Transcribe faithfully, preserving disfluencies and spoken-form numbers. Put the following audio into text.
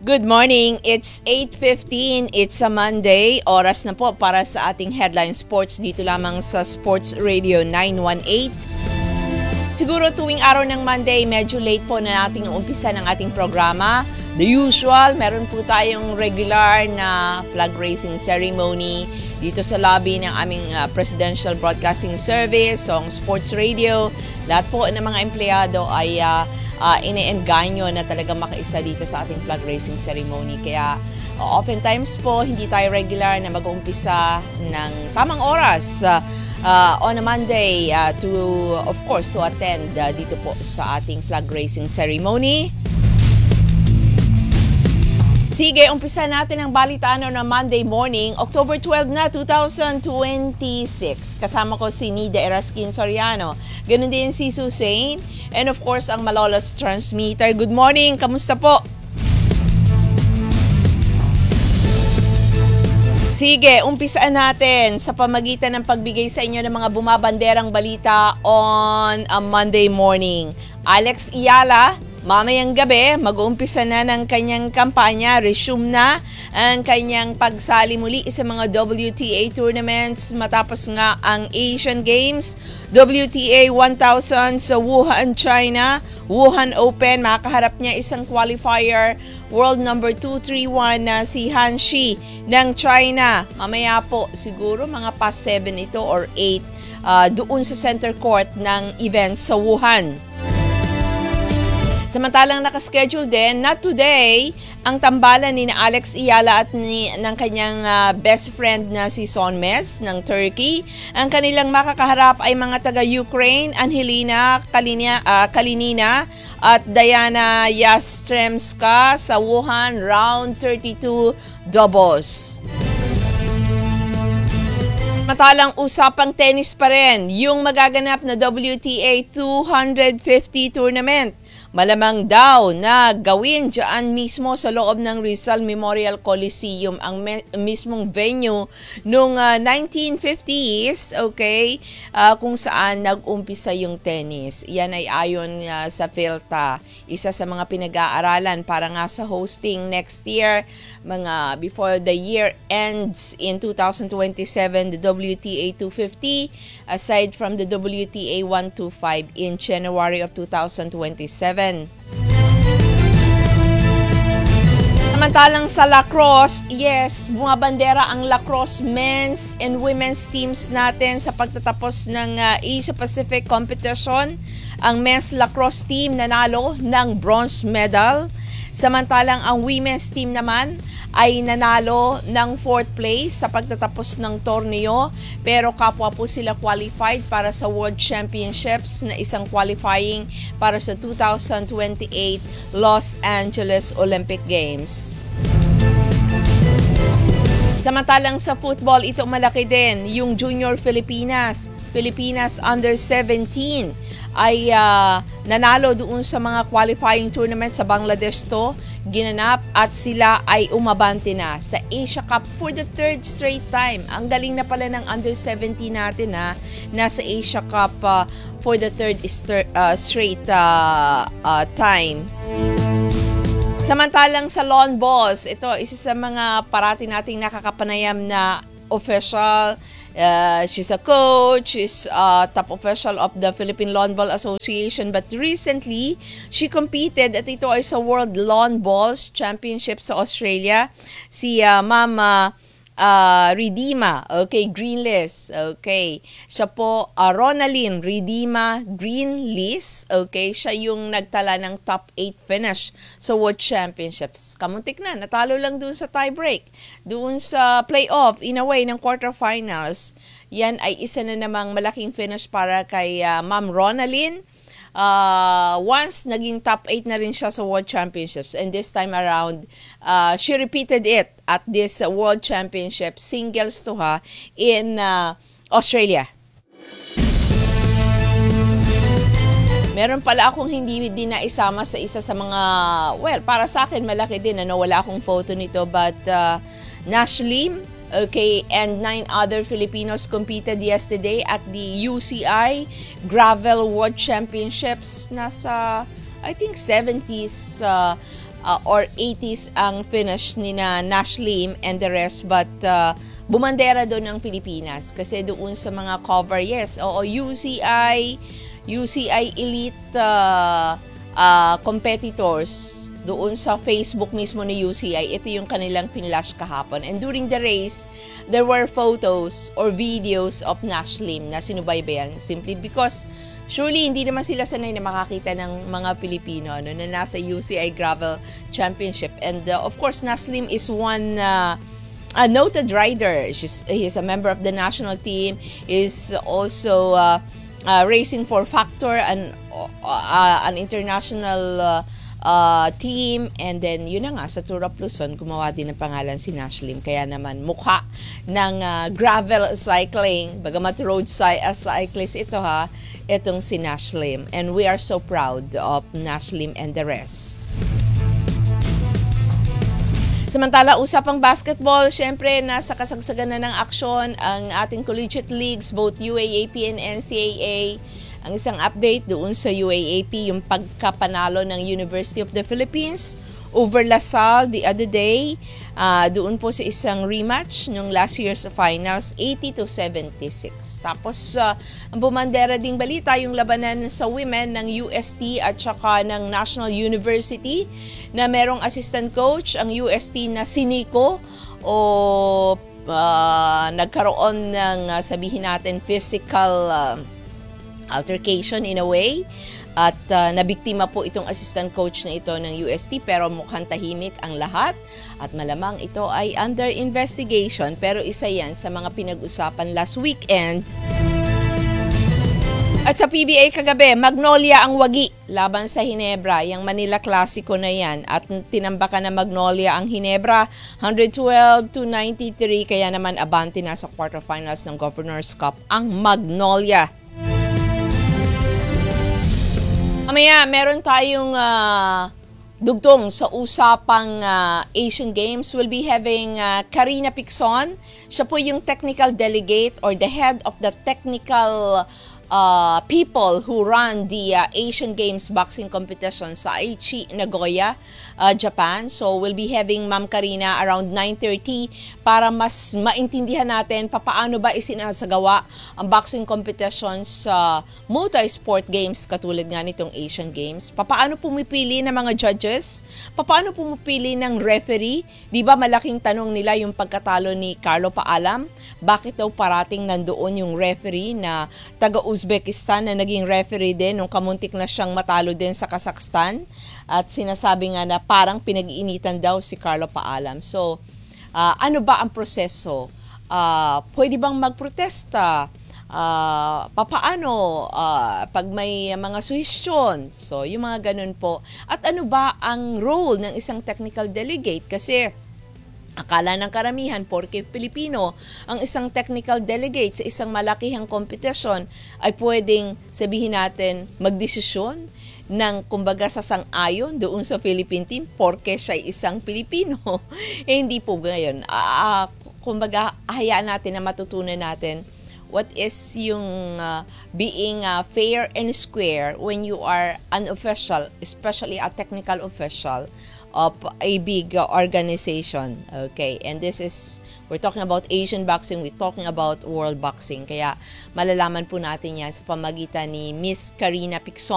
Good morning. It's eight fifteen. It's a Monday. Oras na po para sa ating Headline Sports dito lamang sa Sports Radio nine one eight. Siguro tuwing araw ng Monday, medyo late po na nating umpisa ng ating programa. The usual, meron po tayong regular na flag raising ceremony dito sa lobby ng aming uh, Presidential Broadcasting Service, Song Sports Radio. Lahat po ng mga empleyado ay uh, uh, ine-engganyo na talaga makaisa dito sa ating flag raising ceremony. Kaya uh, oftentimes po, hindi tayo regular na mag-uumpisa ng tamang oras uh, uh, on a Monday uh, to, of course, to attend uh, dito po sa ating flag raising ceremony. Sige, umpisa natin ang balitaan na Monday morning, October twelfth na, twenty twenty-six. Kasama ko si Nida Eraskin Soriano. Ganun din si Susain. And of course, ang Malolos Transmitter. Good morning, kamusta po? Sige, umpisaan natin sa pamagitan ng pagbigay sa inyo ng mga bumabanderang balita on a Monday morning. Alex Iyala, mamayang gabi, mag-uumpisa na ng kanyang kampanya, resume na ang kanyang pagsali muli sa mga W T A tournaments matapos nga ang Asian Games, W T A one thousand sa Wuhan, China, Wuhan Open, makaharap niya isang qualifier, world number two thirty-one na si Han Shi ng China. Mamaya po, siguro mga past seven ito or eight uh, doon sa center court ng event sa Wuhan. Samantalang nakaschedule din, not today, ang tambalan ni Alex Iyala at ni, ng kanyang uh, best friend na si Son Mes ng Turkey. Ang kanilang makakaharap ay mga taga-Ukraine, Angelina Kalina, uh, Kalinina at Diana Yastremska sa Wuhan Round thirty-two doubles. Matalang usapang tennis pa rin, yung magaganap na W T A two fifty tournament. Malamang daw na gawin dyan mismo sa loob ng Rizal Memorial Coliseum ang me- mismong venue nung uh, nineteen fifties, okay, uh, kung saan nag-umpisa yung tennis. Yan ay ayon uh, sa PhilTA, isa sa mga pinag-aaralan para nga sa hosting next year, mga before the year ends in twenty twenty-seven, the W T A two fifty, aside from the W T A one twenty-five in January of twenty twenty-seven. Samantalang sa lacrosse, yes, bumabandera ang lacrosse men's and women's teams natin sa pagtatapos ng uh, Asia Pacific competition. Ang men's lacrosse team nanalo ng bronze medal. Samantalang ang women's team naman ay nanalo ng fourth place sa pagtatapos ng torneo, pero kapwa po sila qualified para sa World Championships na isang qualifying para sa twenty twenty-eight Los Angeles Olympic Games. Samantalang sa football, ito malaki din yung Junior Filipinas, Filipinas under seventeen ay uh, nanalo doon sa mga qualifying tournament sa Bangladesh to, ginanap at sila ay umabante na sa Asia Cup for the third straight time. Ang galing na pala ng under seventeen natin ha, nasa Asia Cup uh, for the third st- uh, straight uh, uh, time. Samantalang sa lawn bowls, ito isa sa mga parati nating nakakapanayam na official. Uh, she's a coach, she's a top official of the Philippine Lawn Ball Association, but recently, she competed at ito ay sa World Lawn Bowls Championship sa Australia. Si uh, Mama uh, Ridima, okay, Greenlist, okay. Siya po, uh, Ronaline Ridima Greenlist, okay, siya yung nagtala ng top eight finish sa World Championships. Kamuntik na, natalo lang doon sa tiebreak, doon sa playoff, in a way, ng quarterfinals. Yan ay isa na namang malaking finish para kay uh, Ma'am Ronaline. Uh, once naging top eight na rin siya sa World Championships, and this time around uh, she repeated it at this uh, World Championship singles to ha in uh, Australia. Meron pala akong hindi din na isama sa isa sa mga, well, para sa akin malaki din, ano, wala akong photo nito, but uh, Nash Lim, okay, and nine other Filipinos competed yesterday at the U C I Gravel World Championships. Nasa, I think, seventies uh, uh, or eighties ang finish ni na Nash Lim and the rest, but uh, bumandera doon ng Pilipinas kasi doon sa mga cover, yes, oo, U C I, U C I Elite uh, uh, competitors doon sa Facebook mismo ni U C I, ito yung kanilang pinlash kahapon. And during the race, there were photos or videos of Nash Lim na sinubaybayan simply because surely hindi naman sila sanay na makakita ng mga Pilipino ano, na nasa U C I Gravel Championship. And uh, of course, Nash Lim is one uh, a noted rider. She's, he's a member of the national team, is also uh, uh, racing for Factor, an, uh, an international uh, Uh, team, and then yun na nga sa Tour of Luzon gumawa din ng pangalan si Nash Lim, kaya naman mukha ng uh, gravel cycling, bagamat road cy- uh, cyclist ito ha, itong si Nash Lim, and we are so proud of Nash Lim and the rest. Samantala, usapang basketball, syempre nasa kasagsagan na ng aksyon ang ating collegiate leagues, both U A A P and N C A A. Ang isang update doon sa U A A P, yung pagkapanalo ng University of the Philippines over LaSalle the other day. Uh, doon po sa isang rematch ng last year's finals, eighty to seventy-six. Tapos, uh, ang bumandera ding balita, yung labanan sa women ng U S T at saka ng National University na merong assistant coach, ang U S T na si Nico, o uh, nagkaroon ng uh, sabihin natin physical uh, altercation in a way, at uh, nabiktima po itong assistant coach na ito ng U S T, pero mukhang tahimik ang lahat at malamang ito ay under investigation, pero isa yan sa mga pinag-usapan last weekend. At sa P B A kagabi, Magnolia ang wagi laban sa Ginebra, yung Manila Clasico na yan, at tinambakan na Magnolia ang Ginebra one twelve to ninety-three, kaya naman abante na sa quarterfinals ng Governor's Cup ang Magnolia. Mamaya, meron tayong uh, dugtong sa usapang uh, Asian Games. We'll be having uh, Karina Picson. Siya po yung technical delegate or the head of the technical uh, people who run the uh, Asian Games boxing competition sa Aichi, Nagoya, uh, Japan. So we'll be having Ma'am Karina around nine thirty para mas maintindihan natin papaano ba isinasagawa ang boxing competition sa multi-sport games katulad nga nitong Asian Games. Papaano pumipili ng mga judges? Papaano pumipili ng referee? Di ba malaking tanong nila yung pagkatalo ni Carlo Paalam? Bakit daw parating nandoon yung referee na taga-Uzbekistan na naging referee din nung kamuntik na siyang matalo din sa Kazakhstan? At sinasabi nga na parang pinag-iinitan daw si Carlo Paalam. So, uh, ano ba ang proseso? Uh, pwede bang magprotesta? Uh, papaano uh, pag may mga suhestyon? So, yung mga ganun po. At ano ba ang role ng isang technical delegate? Kasi akala ng karamihan, porke Pilipino, ang isang technical delegate sa isang malakihang competition ay pwedeng sabihin natin magdesisyon ng kumbaga sasang-ayon doon sa Philippine team porke siya isang Pilipino. Eh, hindi po ngayon. Uh, kumbaga, hayaan natin na matutunan natin what is yung uh, being uh, fair and square when you are an official, especially a technical official of a big uh, organization. Okay, and this is, we're talking about Asian boxing, we're talking about world boxing. Kaya malalaman po natin yan sa pamagitan ni Miss Karina Picson.